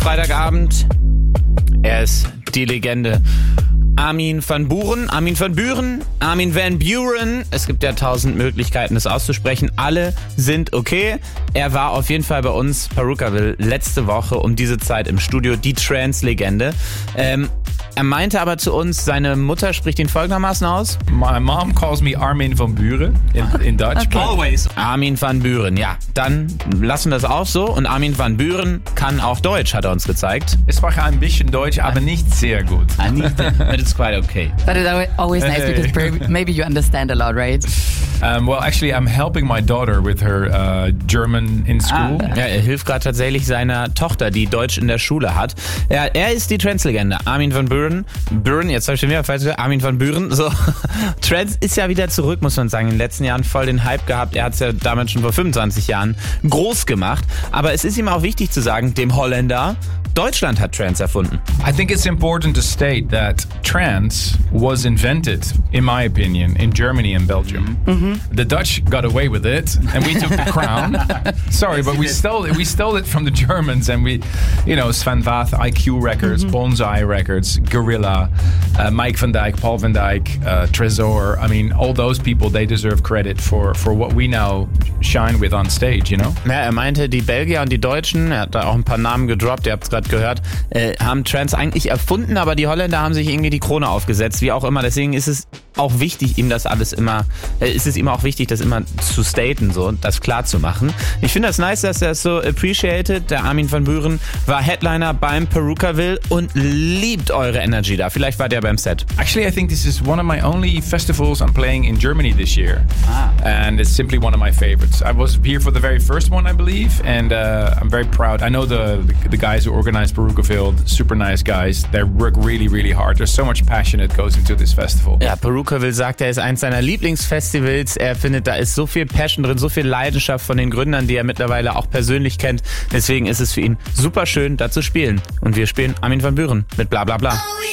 Freitagabend. Er ist die Legende. Armin van Buuren, Armin van Buuren, Armin van Buuren. Es gibt ja 1000 Möglichkeiten, das auszusprechen. Alle sind okay. Er war auf jeden Fall bei uns, Perukaville, letzte Woche um diese Zeit im Studio, die Trance-Legende. Er meinte aber zu uns, seine Mutter spricht ihn folgendermaßen aus. My mom calls me Armin van Buuren in Dutch. Okay. Always. Armin van Buuren, ja. Dann lassen wir das auch so. Und Armin van Buuren kann auch Deutsch, hat er uns gezeigt. Ich spreche ein bisschen Deutsch, aber nicht sehr gut. But it's quite okay. But it's always nice because maybe you understand a lot, right? Well, actually, I'm helping my daughter with her German in school. Ja, er hilft gerade tatsächlich seiner Tochter, die Deutsch in der Schule hat. Ja, er ist die Trance-Legende. Armin van Buuren. Jetzt habe ich schon wieder falsch gesagt. Armin van Buuren. So. Trance ist ja wieder zurück, muss man sagen. In den letzten Jahren voll den Hype gehabt. Er hat es ja damals schon vor 25 Jahren groß gemacht. Aber es ist ihm auch wichtig zu sagen, dem Holländer, Deutschland hat Trance erfunden. I think it's important to state that trance was invented, in my opinion, in Germany and Belgium. Mm-hmm. The Dutch got away with it, and we took the crown. Sorry, but we stole it from the Germans, and we, Sven Vath, IQ Records, Bonsai Records, Gorilla, Mike van Dijk, Paul van Dijk, Tresor. I mean, all those people, they deserve credit for what we now shine with on stage, Ja, er meinte, die Belgier und die Deutschen, er hat da auch ein paar Namen gedroppt, ihr habt es gerade gehört, haben Trance eigentlich erfunden, aber die Holländer haben sich irgendwie die Krone aufgesetzt, wie auch immer. Deswegen ist es auch wichtig, ihm das alles immer, ist es ihm auch wichtig, das immer zu staten, so, das klar zu machen. Ich finde das nice, dass er es so appreciated. Der Armin van Buuren war Headliner beim Perukaville und liebt eure Energy da. Vielleicht war der beim Set. Actually, I think this is one of my only festivals I'm playing in Germany this year. And it's simply one of my favorites. I was here for the very first one, I believe, and I'm very proud. I know the guys who organize Perukaville, super nice guys. They work really, really hard. There's so much passion that goes into this festival. Ja, Perukaville sagt, er ist eins seiner Lieblingsfestivals. Er findet, da ist so viel Passion drin, so viel Leidenschaft von den Gründern, die er mittlerweile auch persönlich kennt. Deswegen ist es für ihn super schön, da zu spielen. Und wir spielen Armin van Buuren mit Bla Bla Bla.